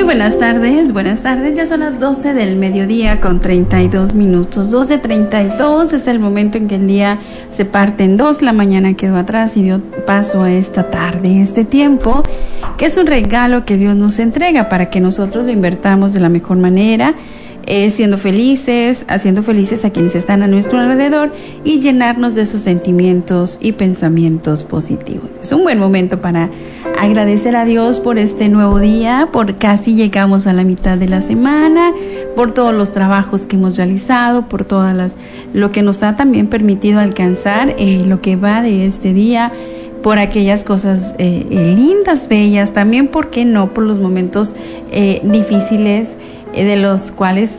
buenas tardes, ya son las 12 del mediodía con 32 minutos, 12:32 es el momento en que el día se parte en dos, la mañana quedó atrás y dio paso a esta tarde, este tiempo, que es un regalo que Dios nos entrega para que nosotros lo invertamos de la mejor manera, siendo felices, haciendo felices a quienes están a nuestro alrededor y llenarnos de sus sentimientos y pensamientos positivos. Es un buen momento para agradecer a Dios por este nuevo día, por casi llegamos a la mitad de la semana, por todos los trabajos que hemos realizado, por todas lo que nos ha también permitido alcanzar lo que va de este día, por aquellas cosas lindas, bellas, también, ¿por qué no?, por los momentos difíciles de los cuales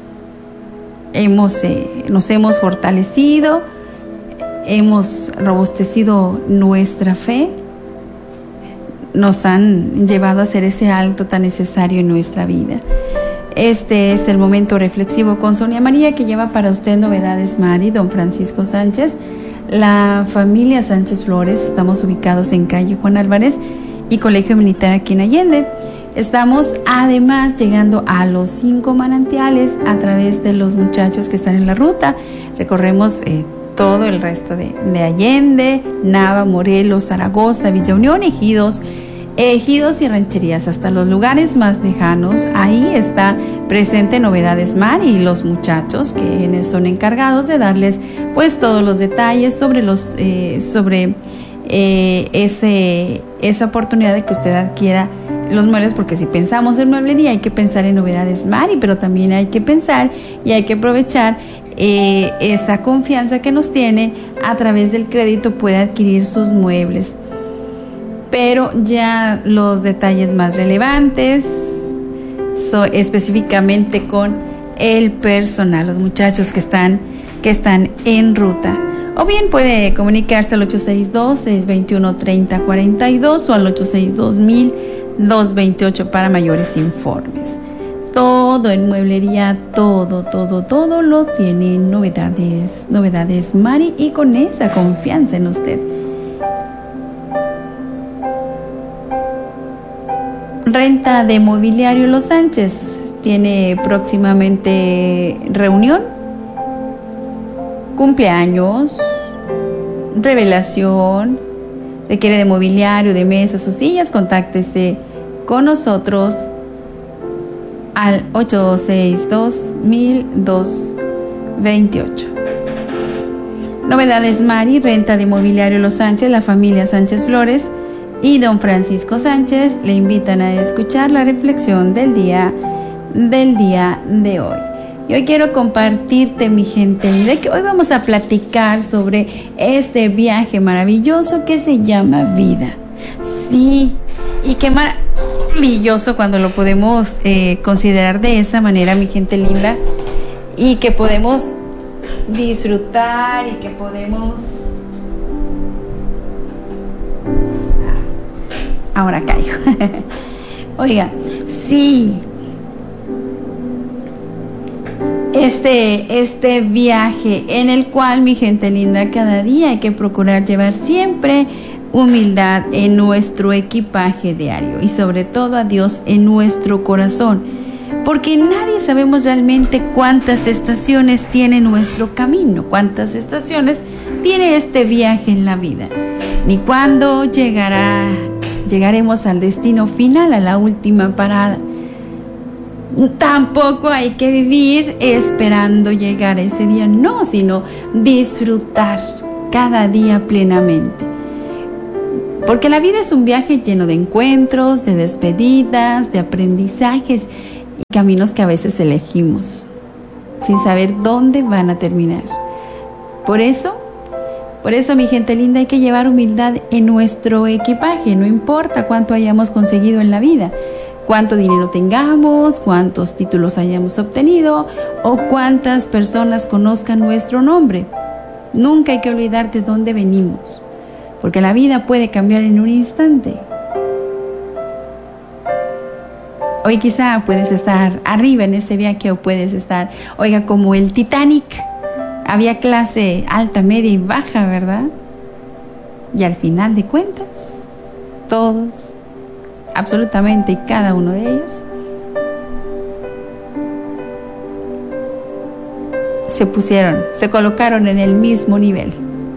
nos hemos fortalecido, hemos robustecido nuestra fe, nos han llevado a hacer ese alto tan necesario en nuestra vida. Este es el momento reflexivo con Sonia María, que lleva para usted Novedades Mari, don Francisco Sánchez, la familia Sánchez Flores. Estamos ubicados en calle Juan Álvarez y Colegio Militar aquí en Allende. Estamos además llegando a los 5 manantiales a través de los muchachos que están en la ruta. Recorremos todo el resto de Allende, Nava, Morelos, Zaragoza, Villa Unión, Ejidos y rancherías, hasta los lugares más lejanos. Ahí está presente Novedades Mar y los muchachos que son encargados de darles pues todos los detalles sobre esa oportunidad de que usted adquiera los muebles, porque si pensamos en mueblería hay que pensar en Novedades Mari, pero también hay que pensar y hay que aprovechar esa confianza que nos tiene a través del crédito, puede adquirir sus muebles. Pero ya los detalles más relevantes específicamente con el personal, los muchachos que están en ruta. O bien puede comunicarse al 862-621-3042 o al 862-228 para mayores informes. Todo en mueblería, todo lo tiene Novedades Mari, y con esa confianza en usted. Renta de mobiliario Los Sánchez tiene próximamente reunión, cumpleaños, revelación, requiere de mobiliario, de mesas o sillas. Contáctese con nosotros al 862-1228. Novedades Mari, renta de mobiliario Los Sánchez, la familia Sánchez Flores y don Francisco Sánchez le invitan a escuchar la reflexión del día de hoy. Y hoy quiero compartirte, mi gente, de que hoy vamos a platicar sobre este viaje maravilloso que se llama vida. Sí, y qué maravilloso cuando lo podemos considerar de esa manera, mi gente linda, y que podemos disfrutar y que podemos... Ahora caigo. Oiga, sí, este viaje en el cual, mi gente linda, cada día hay que procurar llevar siempre humildad en nuestro equipaje diario y sobre todo a Dios en nuestro corazón, porque nadie sabemos realmente cuántas estaciones tiene nuestro camino, cuántas estaciones tiene este viaje en la vida, ni cuándo llegaremos al destino final, a la última parada. Tampoco hay que vivir esperando llegar a ese día, no, sino disfrutar cada día plenamente. Porque la vida es un viaje lleno de encuentros, de despedidas, de aprendizajes y caminos que a veces elegimos sin saber dónde van a terminar. Por eso, mi gente linda, hay que llevar humildad en nuestro equipaje. No importa cuánto hayamos conseguido en la vida, cuánto dinero tengamos, cuántos títulos hayamos obtenido o cuántas personas conozcan nuestro nombre. Nunca hay que olvidar de dónde venimos, porque la vida puede cambiar en un instante. Hoy quizá puedes estar arriba en ese viaje o puedes estar, oiga, como el Titanic. Había clase alta, media y baja, ¿verdad? Y al final de cuentas, todos, absolutamente cada uno de ellos, se colocaron en el mismo nivel.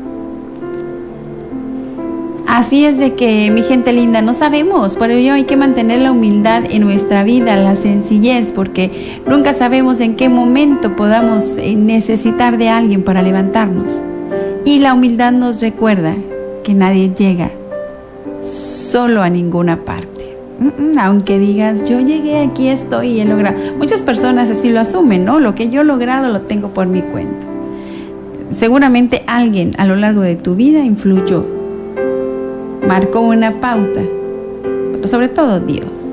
Así es de que, mi gente linda, no sabemos, por ello hay que mantener la humildad en nuestra vida, la sencillez, porque nunca sabemos en qué momento podamos necesitar de alguien para levantarnos. Y la humildad nos recuerda que nadie llega solo a ninguna parte. Aunque digas, yo llegué, aquí estoy y he logrado. Muchas personas así lo asumen, ¿no? Lo que yo he logrado lo tengo por mi cuenta. Seguramente alguien a lo largo de tu vida influyó, marcó una pauta, pero sobre todo Dios.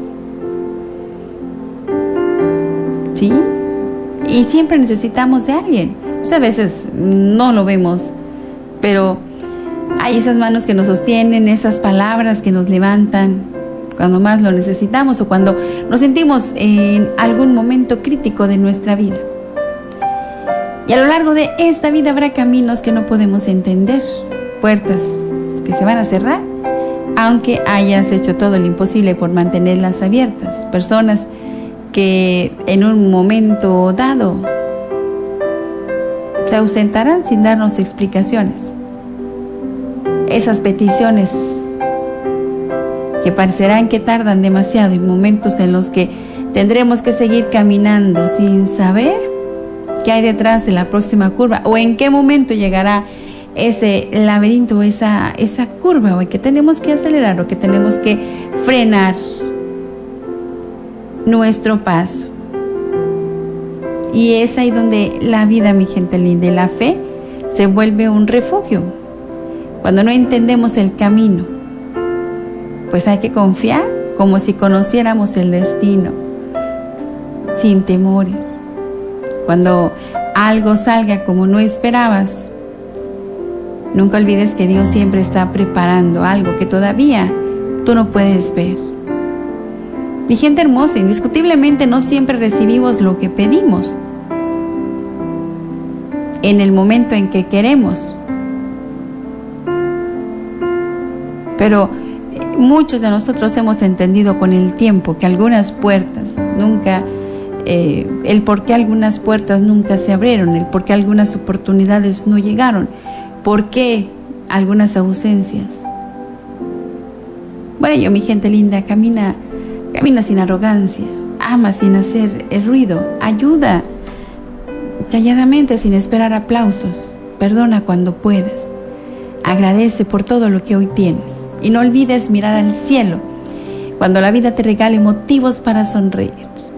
¿Sí? Y siempre necesitamos de alguien. Pues a veces no lo vemos, pero hay esas manos que nos sostienen, esas palabras que nos levantan cuando más lo necesitamos o cuando nos sentimos en algún momento crítico de nuestra vida. Y a lo largo de esta vida habrá caminos que no podemos entender, puertas que se van a cerrar, aunque hayas hecho todo lo imposible por mantenerlas abiertas. Personas que en un momento dado se ausentarán sin darnos explicaciones. Esas peticiones que parecerán que tardan demasiado y momentos en los que tendremos que seguir caminando sin saber qué hay detrás de la próxima curva o en qué momento llegará ese laberinto, esa curva, o que tenemos que acelerar o que tenemos que frenar nuestro paso. Y es ahí donde la vida, mi gente linda, y la fe se vuelve un refugio. Cuando no entendemos el camino, pues hay que confiar como si conociéramos el destino, sin temores. Cuando algo salga como no esperabas, nunca olvides que Dios siempre está preparando algo que todavía tú no puedes ver. Mi gente hermosa, indiscutiblemente no siempre recibimos lo que pedimos en el momento en que queremos, pero muchos de nosotros hemos entendido con el tiempo que algunas puertas nunca, el por qué algunas puertas nunca se abrieron, el por qué algunas oportunidades no llegaron, por qué algunas ausencias. Bueno, yo, mi gente linda, camina sin arrogancia, ama sin hacer el ruido, ayuda calladamente sin esperar aplausos, perdona cuando puedas, agradece por todo lo que hoy tienes. Y no olvides mirar al cielo cuando la vida te regale motivos para sonreír.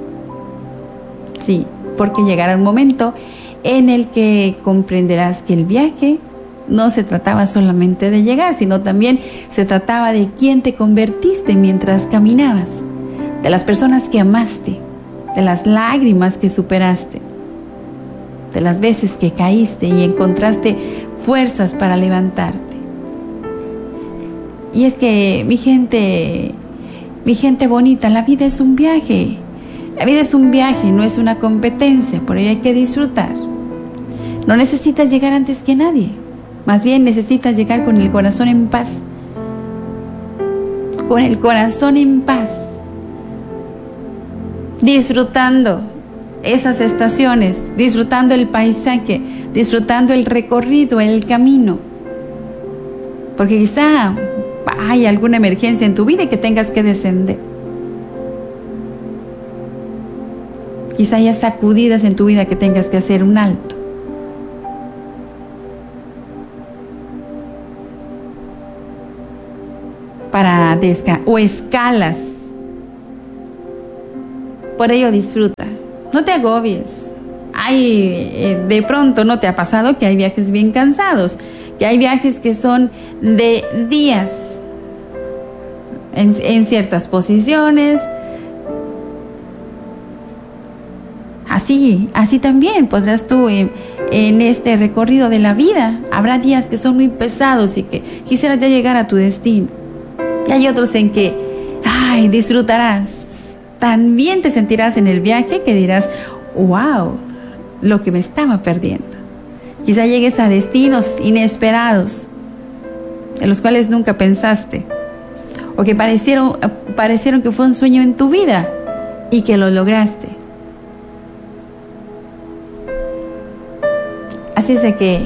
Sí, porque llegará un momento en el que comprenderás que el viaje no se trataba solamente de llegar, sino también se trataba de quién te convertiste mientras caminabas, de las personas que amaste, de las lágrimas que superaste, de las veces que caíste y encontraste fuerzas para levantarte. Y es que, mi gente bonita, la vida es un viaje. La vida es un viaje, no es una competencia, por ello hay que disfrutar. No necesitas llegar antes que nadie, más bien necesitas llegar con el corazón en paz. Con el corazón en paz, disfrutando esas estaciones, disfrutando el paisaje, disfrutando el recorrido, el camino. Porque quizá hay alguna emergencia en tu vida y que tengas que descender. Quizá haya sacudidas en tu vida que tengas que hacer un alto. Para o escalas. Por ello disfruta. No te agobies. De pronto no te ha pasado que hay viajes bien cansados, que hay viajes que son de días en ciertas posiciones. Así también podrás tú en este recorrido de la vida. Habrá días que son muy pesados y que quisieras ya llegar a tu destino. Y hay otros en que disfrutarás. También te sentirás en el viaje que dirás, wow, lo que me estaba perdiendo. Quizá llegues a destinos inesperados, en los cuales nunca pensaste, o que parecieron que fue un sueño en tu vida y que lo lograste. Así es de que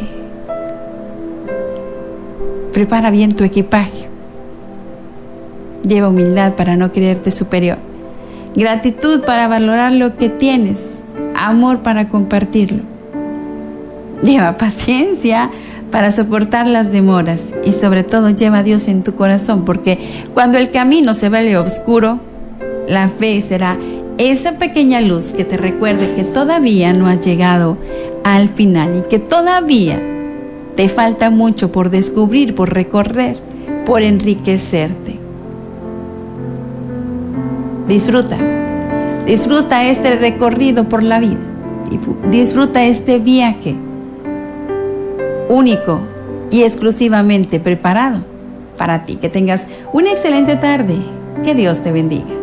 prepara bien tu equipaje. Lleva humildad para no creerte superior. Gratitud para valorar lo que tienes. Amor para compartirlo. Lleva paciencia para soportar las demoras. Y sobre todo lleva a Dios en tu corazón, porque cuando el camino se vuelve oscuro, la fe será esa pequeña luz que te recuerde que todavía no has llegado al final y que todavía te falta mucho por descubrir, por recorrer, por enriquecerte. Disfruta este recorrido por la vida. Disfruta este viaje único y exclusivamente preparado para ti. Que tengas una excelente tarde. Que Dios te bendiga.